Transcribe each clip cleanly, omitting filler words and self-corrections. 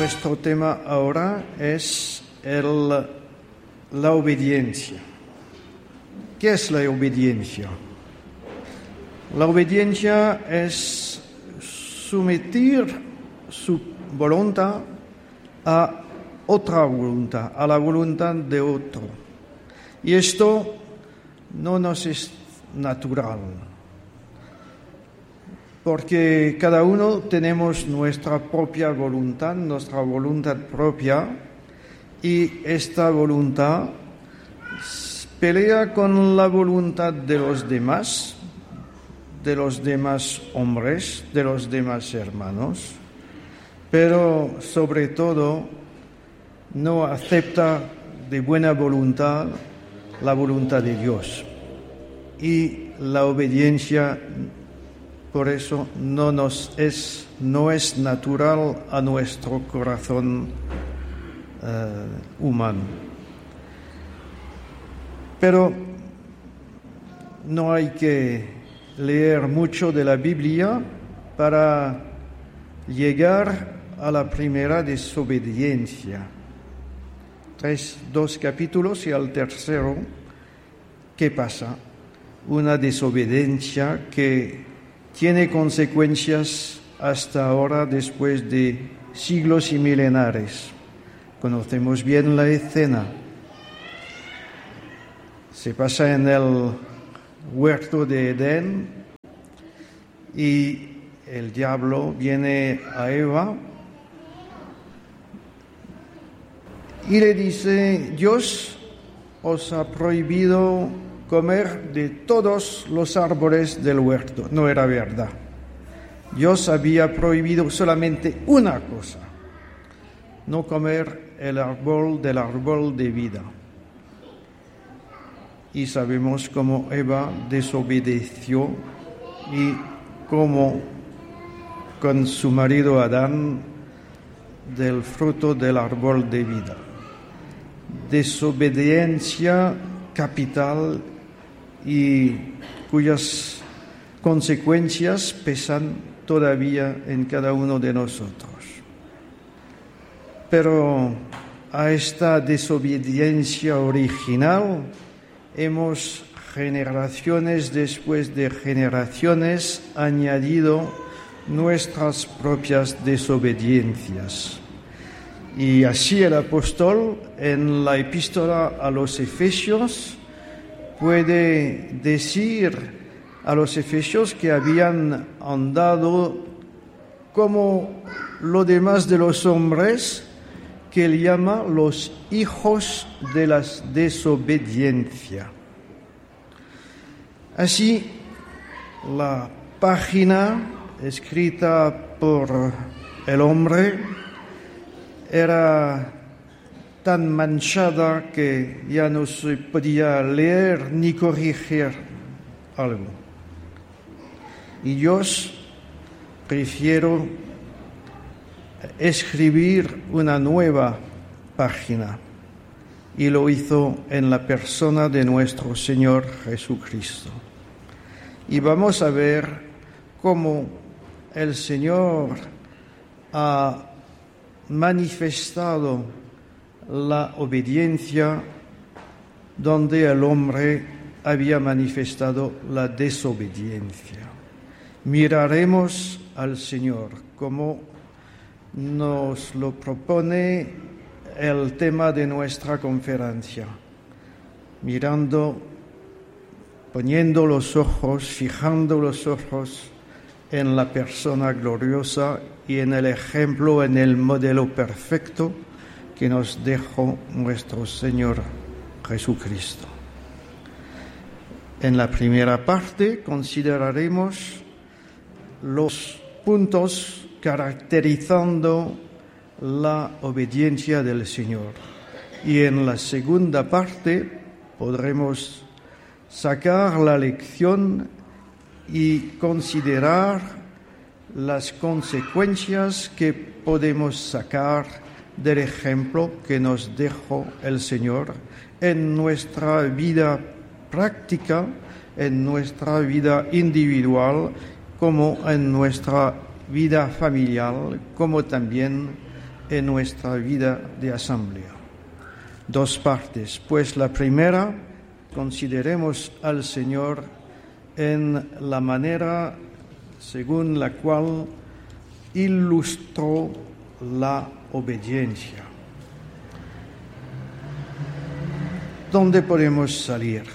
nuestro tema ahora es la obediencia. ¿Qué es la obediencia? La obediencia es someter su voluntad a otra voluntad, a la voluntad de otro. Y esto no nos es natural, porque cada uno tenemos nuestra propia voluntad propia, y esta voluntad pelea con la voluntad de los demás hombres, de los demás hermanos, pero sobre todo no acepta de buena voluntad la voluntad de Dios. Y la obediencia, por eso, no es natural a nuestro corazón humano. Pero no hay que leer mucho de la Biblia para llegar a la primera desobediencia. 2 capítulos y al tercero, ¿qué pasa? Una desobediencia que tiene consecuencias hasta ahora, después de siglos y milenares. Conocemos bien la escena. Se pasa en el huerto de Edén y el diablo viene a Eva y le dice: Dios os ha prohibido comer de todos los árboles del huerto. No era verdad. Dios había prohibido solamente una cosa: no comer del árbol de vida. Y sabemos cómo Eva desobedeció y cómo con su marido Adán del fruto del árbol de vida. Desobediencia capital y cuyas consecuencias pesan todavía en cada uno de nosotros. Pero a esta desobediencia original hemos, generaciones después de generaciones, añadido nuestras propias desobediencias. Y así el apóstol, en la epístola a los Efesios, puede decir a los efesios que habían andado como lo demás de los hombres, que él llama los hijos de la desobediencia. Así, la página escrita por el hombre era tan manchada que ya no se podía leer ni corregir algo. Y Dios prefiero escribir una nueva página, y lo hizo en la persona de nuestro Señor Jesucristo. Y vamos a ver cómo el Señor ha manifestado la obediencia donde el hombre había manifestado la desobediencia. Miraremos al Señor como nos lo propone el tema de nuestra conferencia, poniendo los ojos, fijando los ojos en la persona gloriosa y en el ejemplo, en el modelo perfecto que nos dejó nuestro Señor Jesucristo. En la primera parte consideraremos los puntos caracterizando la obediencia del Señor. Y en la segunda parte podremos sacar la lección y considerar las consecuencias que podemos sacar del ejemplo que nos dejó el Señor en nuestra vida práctica, en nuestra vida individual, como en nuestra vida familiar, como también en nuestra vida de asamblea. Dos partes, pues la primera, consideremos al Señor en la manera según la cual ilustró la obediencia. ¿Dónde podemos salir?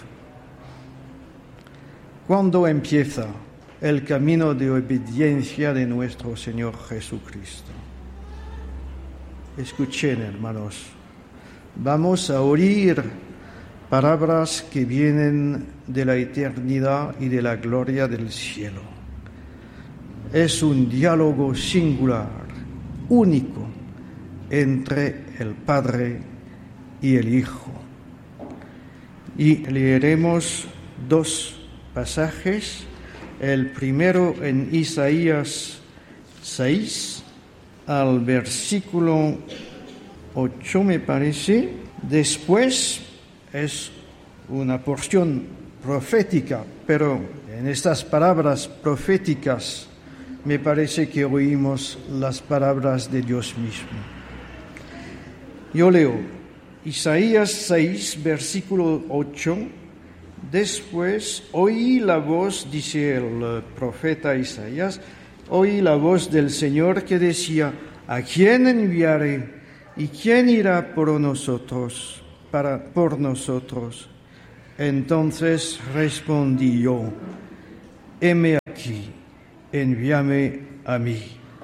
¿Cuándo empieza el camino de obediencia de nuestro Señor Jesucristo? Escuchen, hermanos, vamos a oír palabras que vienen de la eternidad y de la gloria del cielo. Es un diálogo singular, único, entre el Padre y el Hijo. Y leeremos dos pasajes, el primero en Isaías 6, al versículo 8 me parece. Después es una porción profética, pero en estas palabras proféticas me parece que oímos las palabras de Dios mismo. Yo leo Isaías 6, versículo 8. Después oí la voz, dice el profeta Isaías, oí la voz del Señor que decía: ¿a quién enviaré? ¿Y quién irá por nosotros? Por nosotros. Entonces respondí yo: heme aquí, envíame a mí.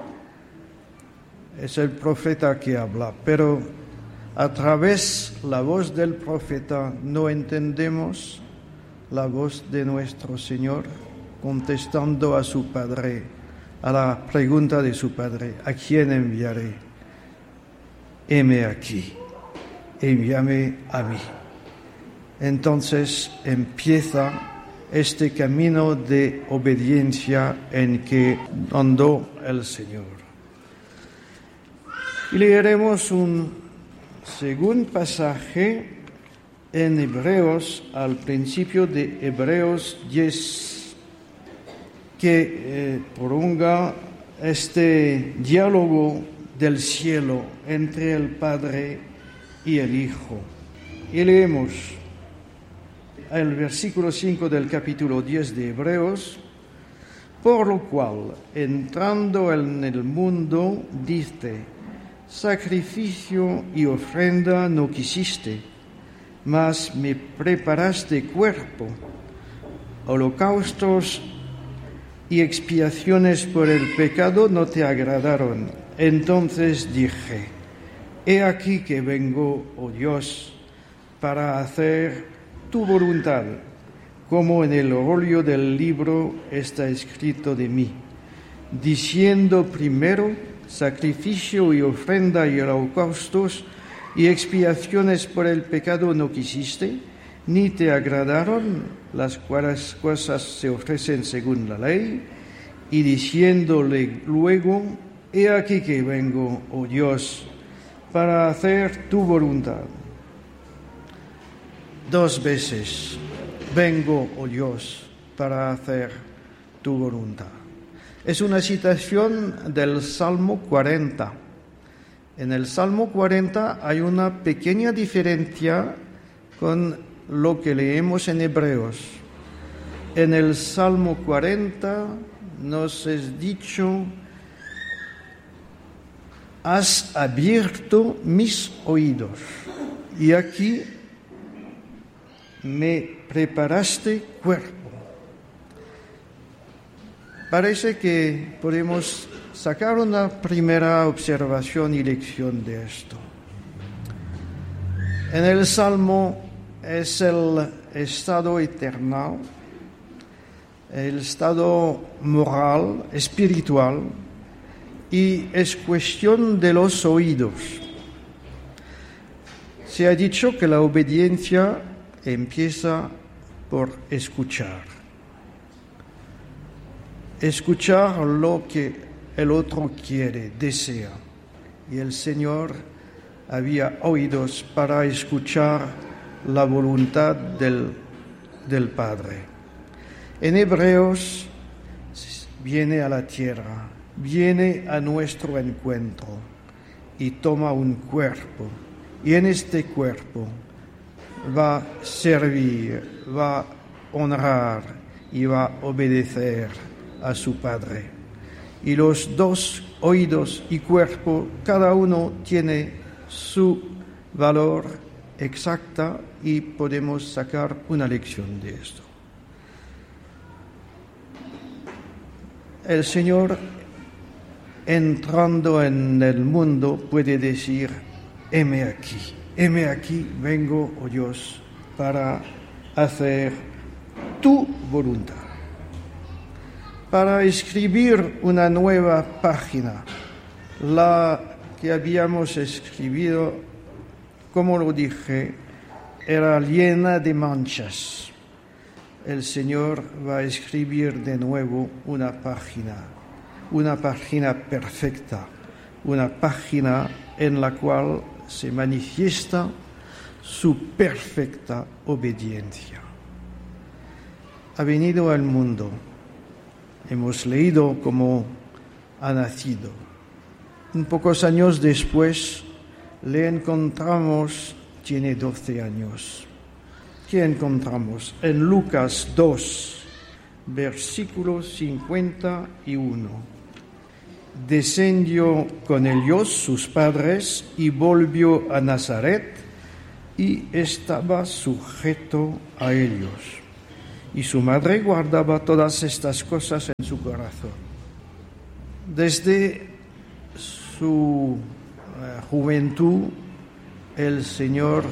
Es el profeta que habla, pero a través de la voz del profeta no entendemos la voz de nuestro Señor contestando a su Padre, a la pregunta de su Padre: ¿a quién enviaré? Heme aquí, envíame a mí. Entonces empieza este camino de obediencia en que andó el Señor. Y leeremos un segundo pasaje en Hebreos, al principio de Hebreos 10, que prolonga este diálogo del cielo entre el Padre y el Hijo. Y leemos el versículo 5 del capítulo 10 de Hebreos: por lo cual, entrando en el mundo, dice: sacrificio y ofrenda no quisiste, mas me preparaste cuerpo. Holocaustos y expiaciones por el pecado no te agradaron. Entonces dije: he aquí que vengo, oh Dios, para hacer tu voluntad, como en el rollo del libro está escrito de mí, diciendo: primero sacrificio y ofrenda y holocaustos y expiaciones por el pecado no quisiste, ni te agradaron, las cuales cosas se ofrecen según la ley, y diciéndole luego: he aquí que vengo, oh Dios, para hacer tu voluntad. Dos veces: vengo, oh Dios, para hacer tu voluntad. Es una citación del Salmo 40. En el Salmo 40 hay una pequeña diferencia con lo que leemos en Hebreos. En el Salmo 40 nos es dicho: has abierto mis oídos, y aquí me preparaste cuerpo. Parece que podemos sacar una primera observación y lección de esto. En el Salmo es el estado eterno, el estado moral, espiritual, y es cuestión de los oídos. Se ha dicho que la obediencia empieza por escuchar. Escuchar lo que el otro quiere, desea. Y el Señor había oídos para escuchar la voluntad del Padre. En Hebreos viene a la tierra, viene a nuestro encuentro y toma un cuerpo. Y en este cuerpo va a servir, va a honrar y va a obedecer a su Padre. Y los dos, oídos y cuerpo, cada uno tiene su valor exacta y podemos sacar una lección de esto. El Señor, entrando en el mundo, puede decir: heme aquí, vengo, oh Dios, para hacer tu voluntad, para escribir una nueva página. La que habíamos escrito, como lo dije, era llena de manchas. El Señor va a escribir de nuevo una página perfecta, una página en la cual se manifiesta su perfecta obediencia. Ha venido al mundo, hemos leído cómo ha nacido. Un pocos años después le encontramos, tiene 12 años. ¿Qué encontramos? En Lucas 2, versículo 51. Descendió con ellos sus padres y volvió a Nazaret y estaba sujeto a ellos. Y su madre guardaba todas estas cosas en su corazón. Desde su juventud, el Señor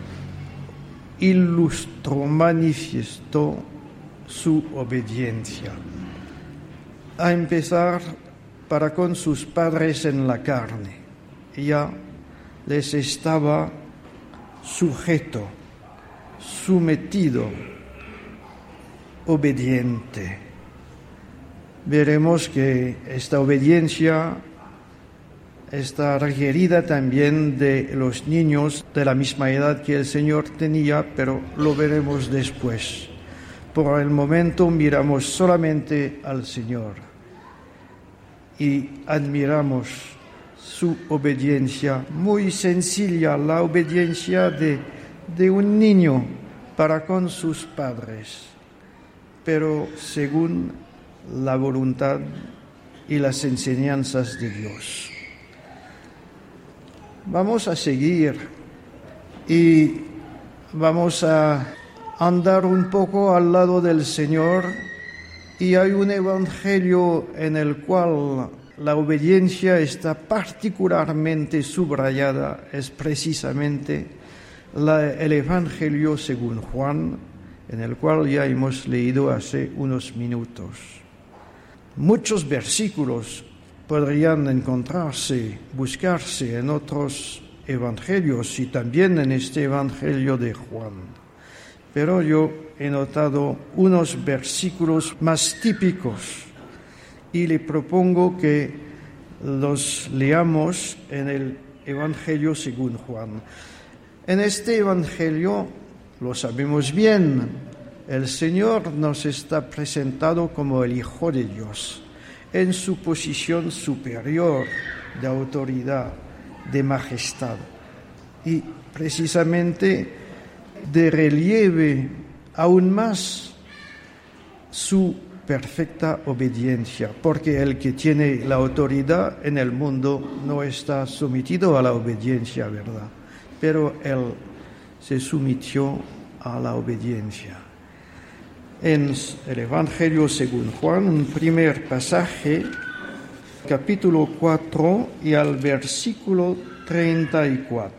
ilustró, manifestó su obediencia. A empezar para con sus padres en la carne. Ella les estaba sujeto, sometido, obediente. Veremos que esta obediencia está requerida también de los niños de la misma edad que el Señor tenía, pero lo veremos después. Por el momento miramos solamente al Señor y admiramos su obediencia muy sencilla, la obediencia de un niño para con sus padres, pero según la voluntad y las enseñanzas de Dios. Vamos a seguir y vamos a andar un poco al lado del Señor, y hay un evangelio en el cual la obediencia está particularmente subrayada, es precisamente el evangelio según Juan, en el cual ya hemos leído hace unos minutos. Muchos versículos podrían buscarse en otros evangelios y también en este evangelio de Juan. Pero yo he notado unos versículos más típicos y le propongo que los leamos en el evangelio según Juan. En este evangelio, lo sabemos bien, el Señor nos está presentado como el Hijo de Dios, en su posición superior de autoridad, de majestad, y precisamente de relieve aún más su perfecta obediencia, porque el que tiene la autoridad en el mundo no está sometido a la obediencia, ¿verdad? Pero él se sometió a la obediencia. En el Evangelio según Juan, un primer pasaje, capítulo 4 y al versículo 34.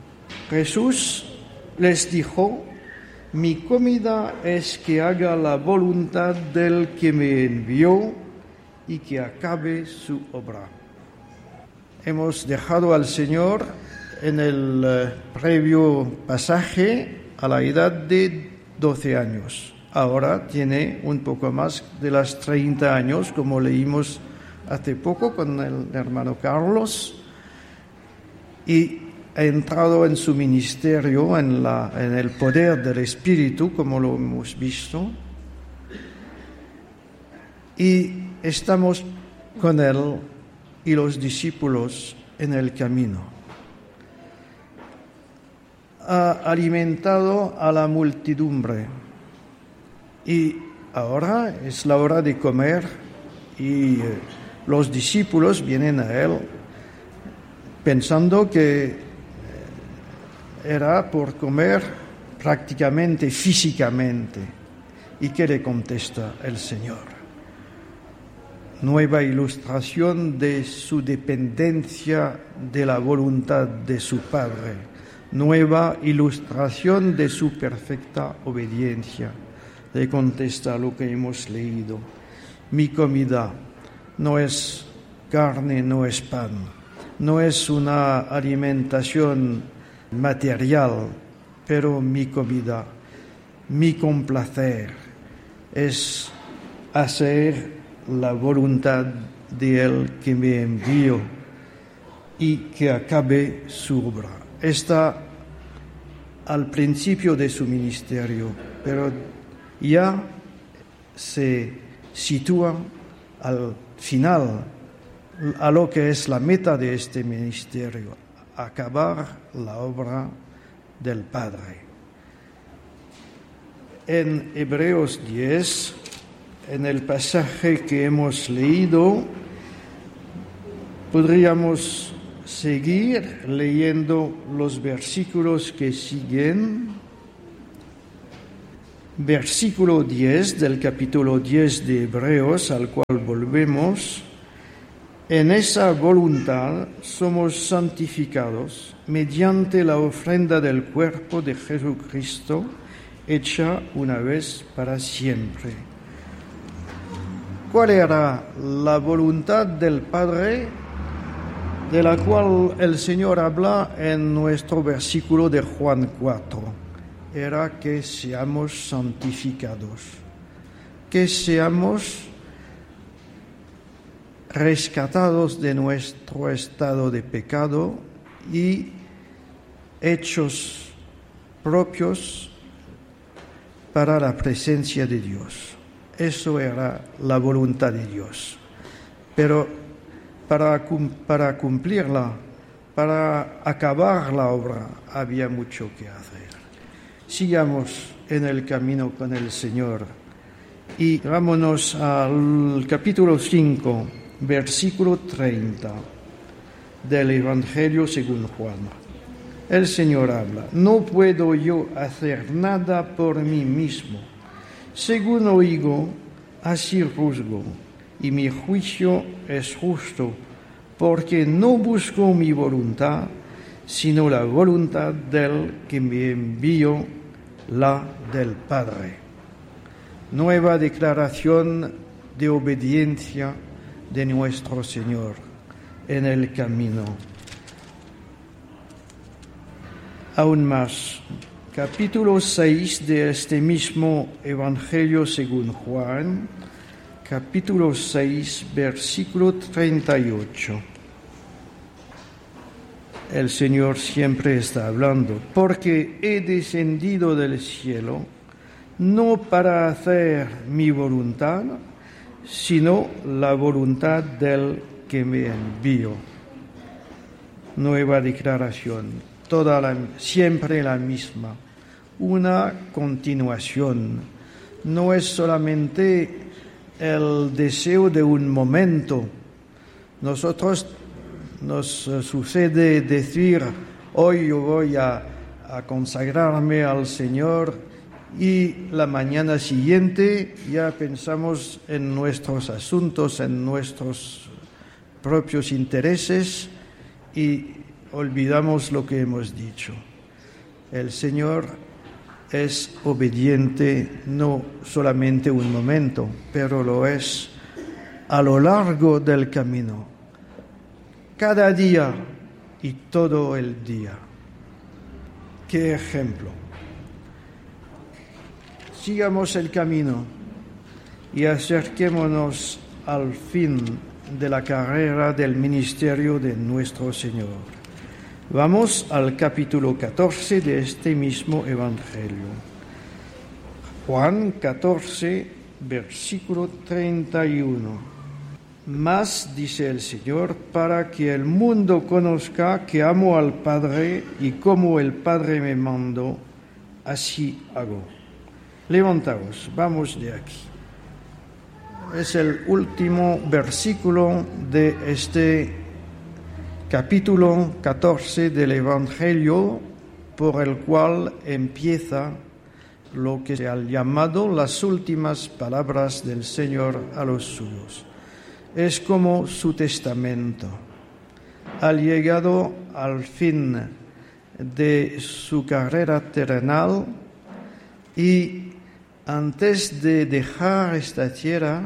Jesús les dijo: mi comida es que haga la voluntad del que me envió y que acabe su obra. Hemos dejado al Señor en el previo pasaje a la edad de 12 años. Ahora tiene un poco más de las 30 años, como leímos hace poco con el hermano Carlos, y ha entrado en su ministerio en el poder del Espíritu, como lo hemos visto, y estamos con él y los discípulos en el camino. Ha alimentado a la multidumbre y ahora es la hora de comer y los discípulos vienen a él pensando que era por comer prácticamente físicamente. ¿Y qué le contesta el Señor? Nueva ilustración de su dependencia de la voluntad de su Padre, nueva ilustración de su perfecta obediencia. Le contesta lo que hemos leído. Mi comida no es carne, no es pan, no es una alimentación material, pero mi comida, mi complacer es hacer la voluntad de Él que me envió y que acabe su obra. Está al principio de su ministerio, pero ya se sitúa al final, a lo que es la meta de este ministerio, acabar la obra del Padre. En Hebreos 10, en el pasaje que hemos leído, podríamos seguir leyendo los versículos que siguen. Versículo 10 del capítulo 10 de Hebreos, al cual volvemos. En esa voluntad somos santificados mediante la ofrenda del cuerpo de Jesucristo, hecha una vez para siempre. ¿Cuál era la voluntad del Padre de la cual el Señor habla en nuestro versículo de Juan 4? Era que seamos santificados, que seamos rescatados de nuestro estado de pecado y hechos propios para la presencia de Dios. Eso era la voluntad de Dios. Pero para cumplirla, para acabar la obra, había mucho que hacer. Sigamos en el camino con el Señor y vámonos al capítulo 5, versículo 30 del Evangelio según Juan. El Señor habla: no puedo yo hacer nada por mí mismo. Según oigo, así juzgo, y mi juicio es justo, porque no busco mi voluntad, sino la voluntad del que me envió, la del Padre. Nueva declaración de obediencia de nuestro Señor en el camino. Aún más, capítulo 6 de este mismo Evangelio según Juan, capítulo 6, versículo 38. El Señor siempre está hablando, porque he descendido del cielo no para hacer mi voluntad, sino la voluntad del que me envió. Nueva declaración, siempre la misma, una continuación. No es solamente el deseo de un momento. Nosotros nos sucede decir: hoy yo voy a consagrarme al Señor, y la mañana siguiente ya pensamos en nuestros asuntos, en nuestros propios intereses y olvidamos lo que hemos dicho. El Señor es obediente no solamente un momento, pero lo es a lo largo del camino, cada día y todo el día. ¿Qué ejemplo? Sigamos el camino y acerquémonos al fin de la carrera del ministerio de nuestro Señor. Vamos al capítulo 14 de este mismo Evangelio. Juan 14, versículo 31. Mas, dice el Señor, para que el mundo conozca que amo al Padre y como el Padre me mandó, así hago. Levantaos, vamos de aquí. Es el último versículo de este capítulo 14 del Evangelio, por el cual empieza lo que se ha llamado las últimas palabras del Señor a los suyos. Es como su testamento. Ha llegado al fin de su carrera terrenal y antes de dejar esta tierra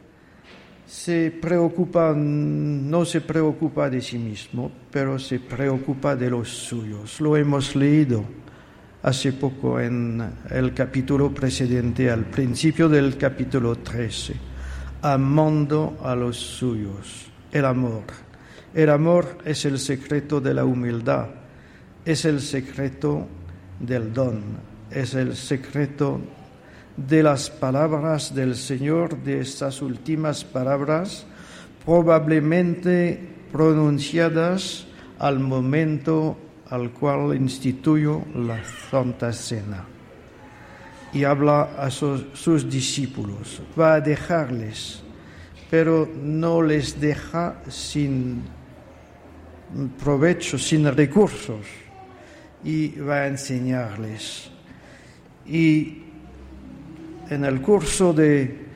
no se preocupa de sí mismo, pero se preocupa de los suyos. Lo hemos leído hace poco en el capítulo precedente, al principio del capítulo 13. Amando a los suyos, el amor. El amor es el secreto de la humildad, es el secreto del don, es el secreto de las palabras del Señor, de estas últimas palabras, probablemente pronunciadas al momento al cual instituyó la Santa Cena. Y habla a sus discípulos, va a dejarles, pero no les deja sin provecho, sin recursos, y va a enseñarles. Y en el curso de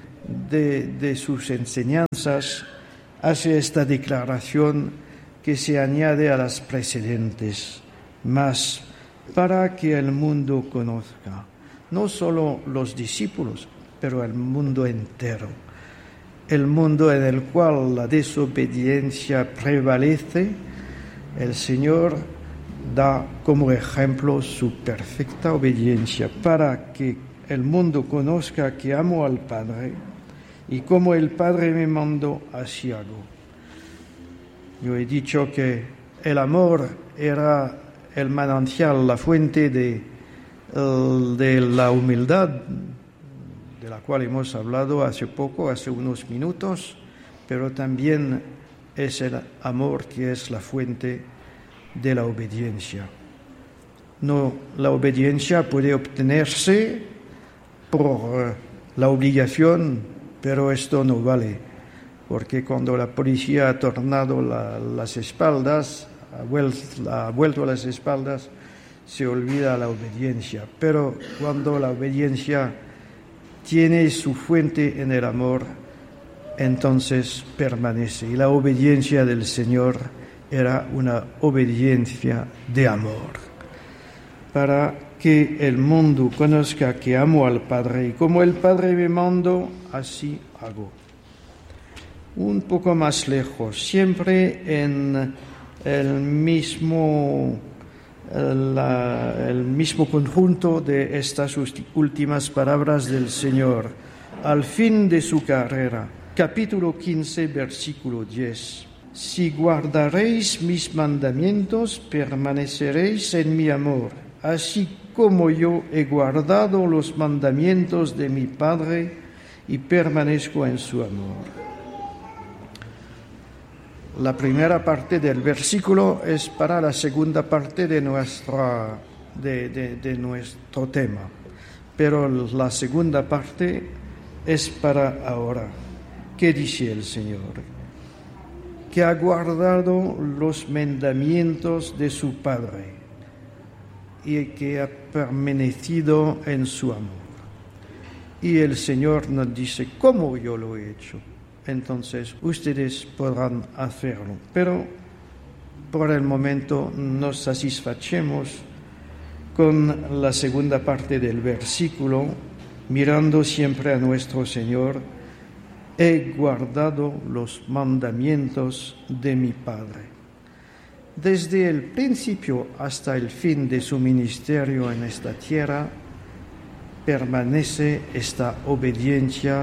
sus enseñanzas hace esta declaración que se añade a las precedentes, mas para que el mundo conozca, no solo los discípulos, pero el mundo entero, el mundo en el cual la desobediencia prevalece. El Señor da como ejemplo su perfecta obediencia para que el mundo conozca que amo al Padre y como el Padre me mandó, así hago. Yo he dicho que el amor era el manantial, la fuente de la humildad, de la cual hemos hablado hace unos minutos, pero también es el amor que es la fuente de la obediencia. No, la obediencia puede obtenerse por la obligación, pero esto no vale, porque cuando la policía ha tornado las espaldas, ha vuelto las espaldas, se olvida la obediencia. Pero cuando la obediencia tiene su fuente en el amor, entonces permanece. Y la obediencia del Señor era una obediencia de amor, para que el mundo conozca que amo al Padre y como el Padre me mandó, así hago. Un poco más lejos, siempre en el mismo conjunto de estas últimas palabras del Señor, al fin de su carrera, capítulo 15, versículo 10. Si guardaréis mis mandamientos, permaneceréis en mi amor, así como yo he guardado los mandamientos de mi Padre y permanezco en su amor. La primera parte del versículo es para la segunda parte de nuestro tema, pero la segunda parte es para ahora. ¿Qué dice el Señor? Que ha guardado los mandamientos de su Padre y que ha permanecido en su amor. Y el Señor nos dice, ¿cómo yo lo he hecho? Entonces ustedes podrán hacerlo. Pero por el momento nos satisfacemos con la segunda parte del versículo, mirando siempre a nuestro Señor. He guardado los mandamientos de mi Padre. Desde el principio hasta el fin de su ministerio en esta tierra, permanece esta obediencia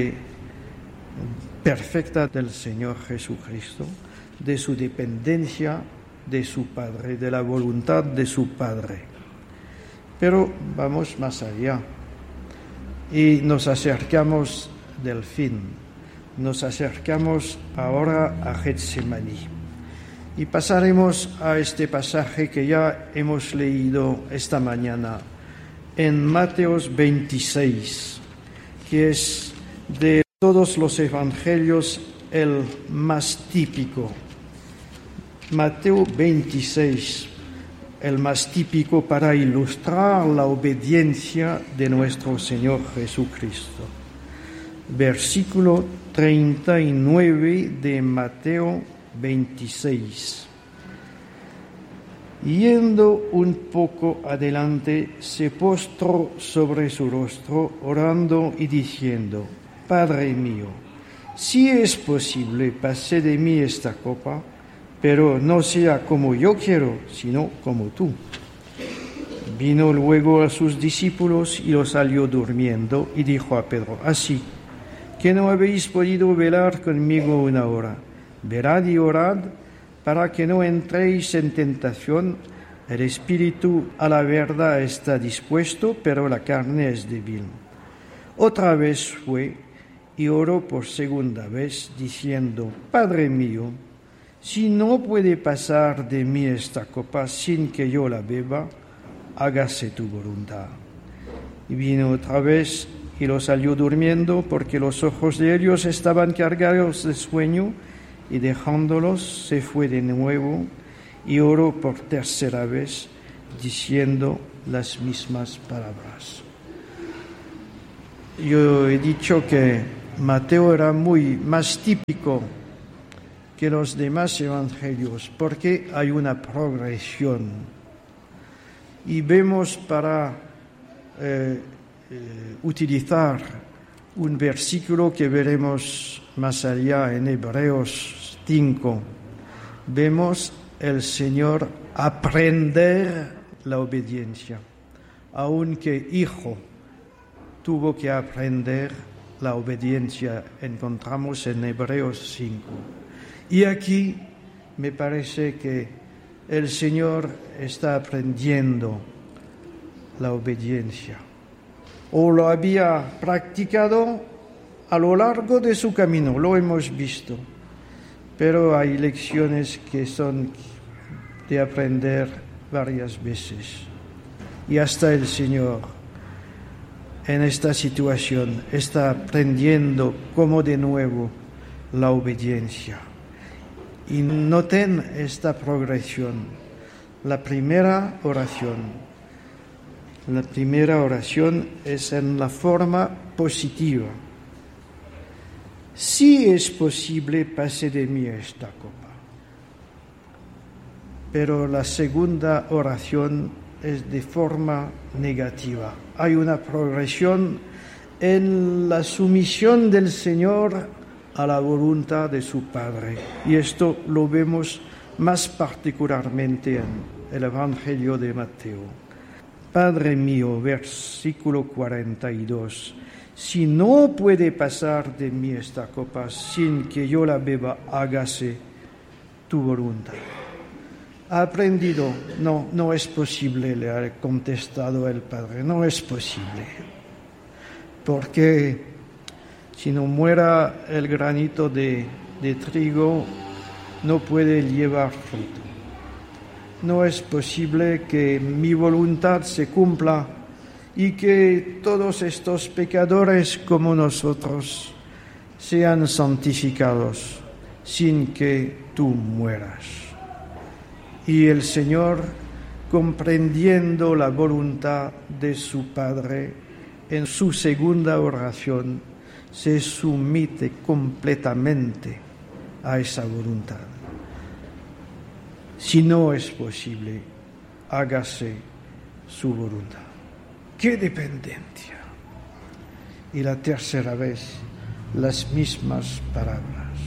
perfecta del Señor Jesucristo, de su dependencia de su Padre, de la voluntad de su Padre. Pero vamos más allá y nos acercamos del fin. Nos acercamos ahora a Getsemaní y pasaremos a este pasaje que ya hemos leído esta mañana en Mateo 26, que es de todos los evangelios el más típico. Mateo 26, el más típico para ilustrar la obediencia de nuestro Señor Jesucristo. Versículo 39 de Mateo 26. Yendo un poco adelante, se postró sobre su rostro, orando y diciendo: Padre mío, si es posible, pase de mí esta copa, pero no sea como yo quiero, sino como tú. Vino luego a sus discípulos y los halló durmiendo, y dijo a Pedro: Así que no habéis podido velar conmigo una hora. Velad y orad para que no entréis en tentación. El espíritu a la verdad está dispuesto, pero la carne es débil. Otra vez fue y oró por segunda vez, diciendo: Padre mío, si no puede pasar de mí esta copa sin que yo la beba, hágase tu voluntad. Y vino otra vez y los halló durmiendo, porque los ojos de ellos estaban cargados de sueño, y dejándolos se fue de nuevo y oró por tercera vez, diciendo las mismas palabras. Yo he dicho que Mateo era más típico que los demás evangelios, porque hay una progresión. Y vemos para utilizar un versículo que veremos más allá en Hebreos 5. Vemos el Señor aprender la obediencia, aunque hijo tuvo que aprender la obediencia, encontramos en Hebreos 5. Y aquí me parece que el Señor está aprendiendo la obediencia, o lo había practicado a lo largo de su camino, lo hemos visto, pero hay lecciones que son de aprender varias veces. Y hasta el Señor en esta situación está aprendiendo como de nuevo la obediencia. Y noten esta progresión. La primera oración es en la forma positiva. Si es posible, pase de mí esta copa. Pero la segunda oración es de forma negativa. Hay una progresión en la sumisión del Señor a la voluntad de su Padre. Y esto lo vemos más particularmente en el Evangelio de Mateo. Padre mío, versículo 42, si no puede pasar de mí esta copa sin que yo la beba, hágase tu voluntad. Ha aprendido, no es posible, le ha contestado el Padre, no es posible, porque si no muera el granito de trigo, no puede llevar fruto. No es posible que mi voluntad se cumpla y que todos estos pecadores como nosotros sean santificados sin que tú mueras. Y el Señor, comprendiendo la voluntad de su Padre, en su segunda oración se somete completamente a esa voluntad. Si no es posible, hágase su voluntad. ¡Qué dependencia! Y la tercera vez, las mismas palabras.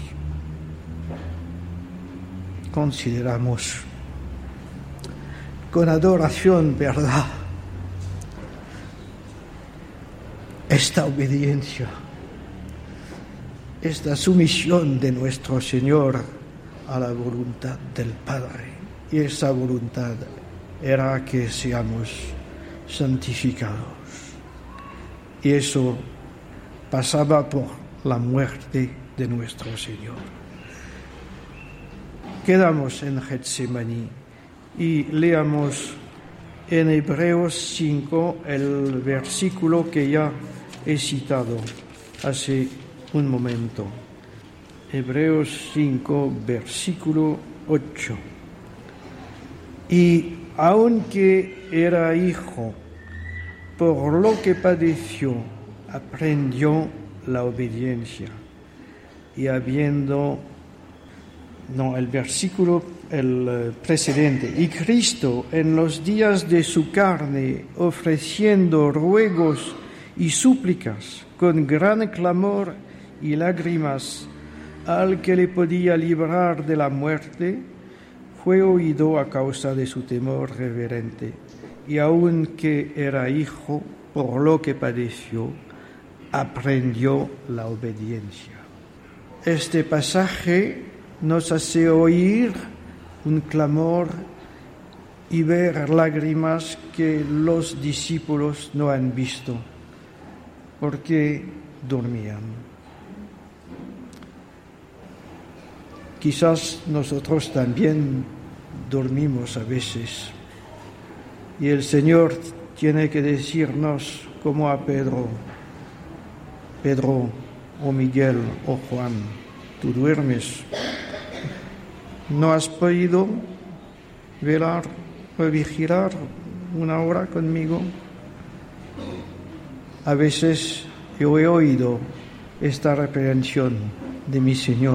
Consideramos con adoración, ¿verdad?, esta obediencia, esta sumisión de nuestro Señor a la voluntad del Padre. Y esa voluntad era que seamos santificados. Y eso pasaba por la muerte de nuestro Señor. Quedamos en Getsemaní y leamos en Hebreos 5 el versículo que ya he citado hace un momento. Hebreos 5, versículo 8. Y aunque era hijo, por lo que padeció, aprendió la obediencia. Y el precedente. Y Cristo, en los días de su carne, ofreciendo ruegos y súplicas con gran clamor y lágrimas al que le podía librar de la muerte, fue oído a causa de su temor reverente. Y aunque era hijo, por lo que padeció, aprendió la obediencia. Este pasaje nos hace oír un clamor y ver lágrimas que los discípulos no han visto, porque dormían. Quizás nosotros también dormimos a veces, y el Señor tiene que decirnos, como a Pedro o Miguel o Juan, tú duermes. ¿No has podido velar o vigilar una hora conmigo? A veces yo he oído esta reprensión de mi Señor.